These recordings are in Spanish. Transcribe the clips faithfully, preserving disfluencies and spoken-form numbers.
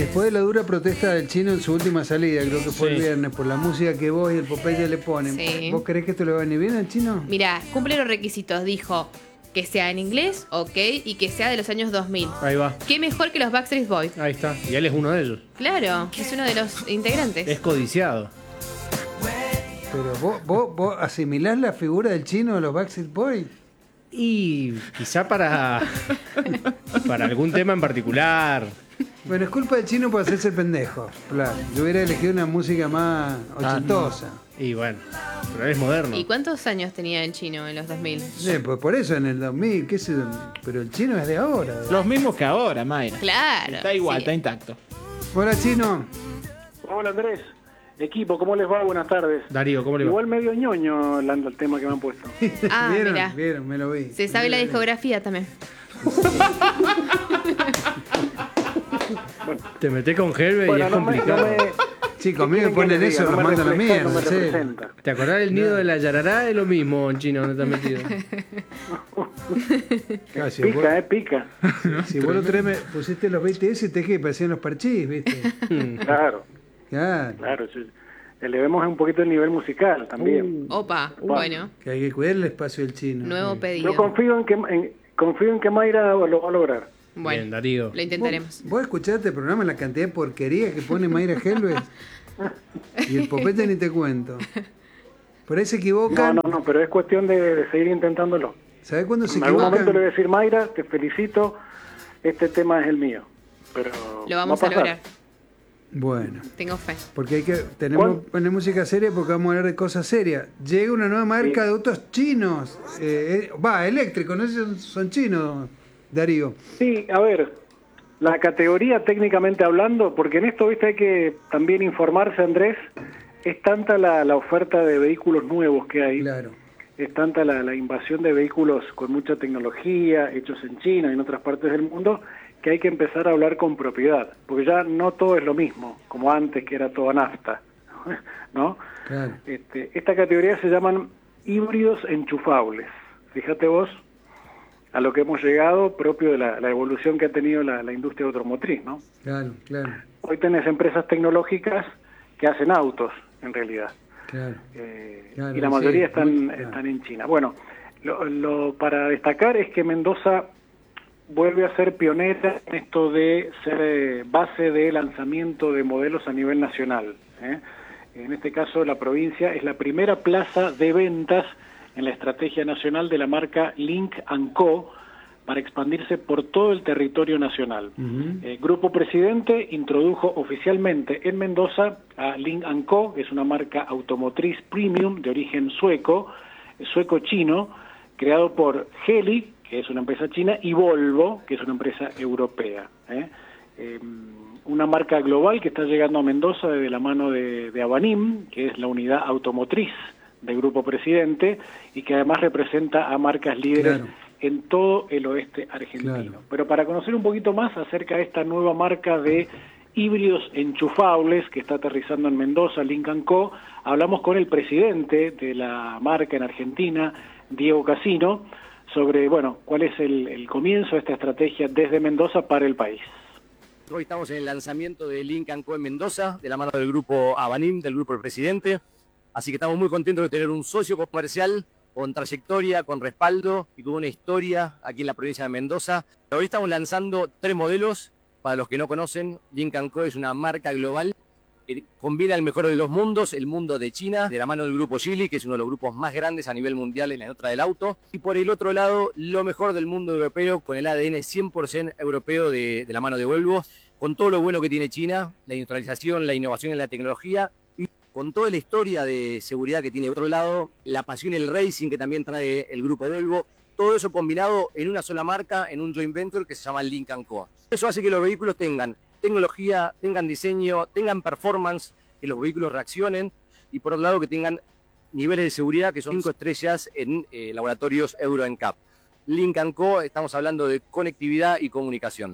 Después de la dura protesta del Chino en su última salida, creo que fue sí. el viernes, por la música que vos y el Popeye le ponen, sí. ¿vos creés que esto le va a venir bien al Chino? Mirá, cumple los requisitos, dijo que sea en inglés, ok, y que sea de los años dos mil. Ahí va. ¿Qué mejor que los Backstreet Boys? Ahí está, y él es uno de ellos. Claro, es uno de los integrantes. Es codiciado. Pero vos, vos, vos asimilás la figura del Chino de los Backstreet Boys. Y quizá para, para algún tema en particular. Bueno, es culpa del Chino por hacerse el pendejo. Claro, yo hubiera elegido una música más ochentosa. Ah, no. Y bueno, pero es moderno. ¿Y cuántos años tenía el Chino en los dos mil? Sí, pues por eso en el dos mil, qué sé yo, pero el Chino es de ahora. Los mismos que ahora, Mayra. Claro. Está igual, sí. está intacto. Hola, Chino. Hola, Andrés. Equipo, ¿cómo les va? Buenas tardes. Darío, ¿cómo le va? Igual medio ñoño hablando del tema que me han puesto. Ah, ¿Vieron? mirá. Vieron, me lo vi. Se sabe la discografía también. Bueno, te metés con Helve bueno, y es no complicado. Me, no me, sí, conmigo me ponen eso, no nos mandan la mierda. No sí. ¿Te acordás del nido no. de la yarará? Es lo mismo, en Chino, ¿dónde te has metido? Claro, si pica, vos, eh, pica. Si vos lo traes, me pusiste los B T S y te que parecían los parchís, ¿viste? Claro. Claro. Claro, sí. Elevemos un poquito el nivel musical también. Uh, Opa, Opa, bueno. Que hay que cuidar el espacio del Chino. Nuevo sí. pedido. Yo confío en que, en, confío en que Mayra lo va a lograr. Bueno, bien, Darío. Lo intentaremos. ¿Vos, vos escuchaste este programa, la cantidad de porquería que pone Mayra Helves? Y el Popete ni te cuento. Por ahí se equivocan. No, no, no, pero es cuestión de, de seguir intentándolo. ¿Sabés cuándo se en equivocan? En algún momento le voy a decir, Mayra, te felicito, este tema es el mío. Pero lo vamos va a, a lograr. Bueno. Tengo fe. Porque hay que tenemos que poner música seria porque vamos a hablar de cosas serias. Llega una nueva marca sí. de autos chinos. Eh, va, eléctricos, no sé si son, son chinos, Darío. Sí, a ver, la categoría técnicamente hablando, porque en esto, viste, hay que también informarse, Andrés, es tanta la, la oferta de vehículos nuevos que hay. Claro. Es tanta la, la invasión de vehículos con mucha tecnología, hechos en China y en otras partes del mundo, que hay que empezar a hablar con propiedad, porque ya no todo es lo mismo, como antes que era todo nafta, ¿no? Claro. Este, esta categoría se llaman híbridos enchufables. Fíjate vos a lo que hemos llegado propio de la, la evolución que ha tenido la, la industria automotriz, ¿no? Claro, claro. Hoy tenés empresas tecnológicas que hacen autos, en realidad. Claro. Eh, claro y la mayoría sí, están, muy, claro. están en China. Bueno, lo, lo para destacar es que Mendoza vuelve a ser pionera en esto de ser eh, base de lanzamiento de modelos a nivel nacional. ¿eh? En este caso, la provincia es la primera plaza de ventas en la estrategia nacional de la marca Lynk and Co para expandirse por todo el territorio nacional. Uh-huh. El Grupo Presidente introdujo oficialmente en Mendoza a Lynk and Co, que es una marca automotriz premium de origen sueco, sueco-chino, creado por Geely, que es una empresa china, y Volvo, que es una empresa europea. ¿eh? Eh, una marca global que está llegando a Mendoza desde la mano de, de Avanim, que es la unidad automotriz del Grupo Presidente, y que además representa a marcas líderes claro. en todo el oeste argentino. Claro. Pero para conocer un poquito más acerca de esta nueva marca de híbridos enchufables que está aterrizando en Mendoza, Lynk and Co, hablamos con el presidente de la marca en Argentina, Diego Casino, sobre, bueno, cuál es el, el comienzo de esta estrategia desde Mendoza para el país. Hoy estamos en el lanzamiento de Lynk and Co en Mendoza, de la mano del grupo Avanim, del grupo del presidente. Así que estamos muy contentos de tener un socio comercial con trayectoria, con respaldo y con una historia aquí en la provincia de Mendoza. Hoy estamos lanzando tres modelos. Para los que no conocen, Lynk and Co es una marca global que combina el mejor de los mundos, el mundo de China, de la mano del grupo Geely, que es uno de los grupos más grandes a nivel mundial en la industria del auto, y por el otro lado, lo mejor del mundo europeo, con el A D N cien por ciento europeo de, de la mano de Volvo, con todo lo bueno que tiene China, la industrialización, la innovación en la tecnología, y con toda la historia de seguridad que tiene de otro lado, la pasión y el racing que también trae el grupo Volvo, todo eso combinado en una sola marca, en un joint venture que se llama Lynk and Co. Eso hace que los vehículos tengan tecnología, tengan diseño, tengan performance, que los vehículos reaccionen y por otro lado que tengan niveles de seguridad que son cinco estrellas en eh, laboratorios Euro N C A P. Lynk and Co, estamos hablando de conectividad y comunicación.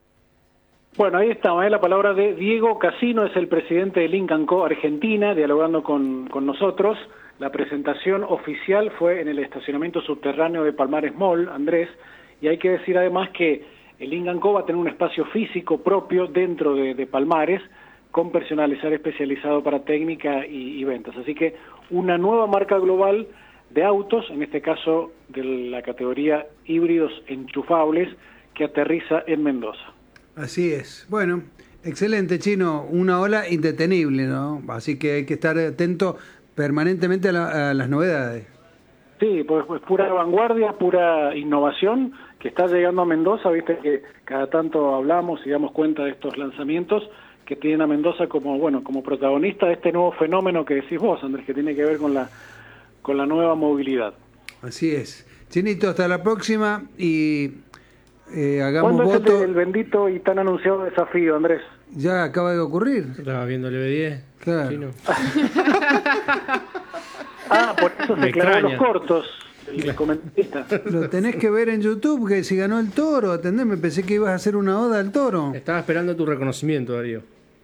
Bueno, ahí estamos, ¿eh? La palabra de Diego Casino, es el presidente de Lynk and Co Argentina, dialogando con, con nosotros. La presentación oficial fue en el estacionamiento subterráneo de Palmares Mall, Andrés, y hay que decir además que el Link and Co va a tener un espacio físico propio dentro de, de Palmares, con personalizar especializado para técnica y, y ventas. Así que una nueva marca global de autos, en este caso de la categoría híbridos enchufables, que aterriza en Mendoza. Así es. Bueno, excelente, Chino. Una ola indetenible, ¿no? Así que hay que estar atento permanentemente a, la, a las novedades. Sí, pues, pues pura vanguardia, pura innovación que está llegando a Mendoza. Viste que cada tanto hablamos y damos cuenta de estos lanzamientos que tienen a Mendoza como, bueno, como protagonista de este nuevo fenómeno que decís vos, Andrés, que tiene que ver con la con la nueva movilidad. Así es. Chinito, hasta la próxima y eh, hagamos ¿Cuándo voto. es el, el bendito y tan anunciado desafío, Andrés? Ya acaba de ocurrir. Estaba viendo el B diez. Claro. Chino. Ah, por eso Me se clavó los extraña. cortos, el comentarista. Lo tenés que ver en YouTube, que si ganó el toro, atendés, me pensé que ibas a hacer una oda al toro. Estaba esperando tu reconocimiento, Darío.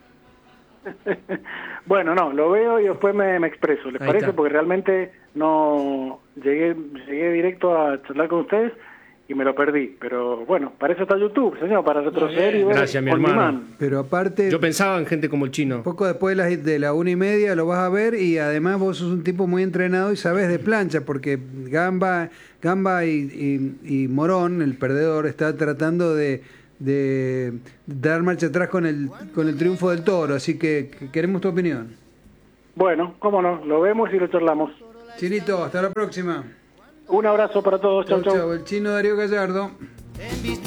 Bueno, no, lo veo y después me, me expreso, ¿les Ahí parece? está. Porque realmente no llegué, llegué directo a charlar con ustedes y me lo perdí. Pero bueno, para eso está YouTube, señor, para retroceder y ver Gracias, mi on hermano. demand. Pero aparte, Yo pensaba en gente como el Chino. poco después de la, de la una y media lo vas a ver y además vos sos un tipo muy entrenado y sabés de plancha, porque Gamba, Gamba y, y, y Morón, el perdedor, está tratando de, de dar marcha atrás con el, con el triunfo del toro, así que queremos tu opinión. Bueno, cómo no, lo vemos y lo charlamos. Chinito, hasta la próxima. Un abrazo para todos, chau, Chau, chau. chau. El Chino Darío Gallardo.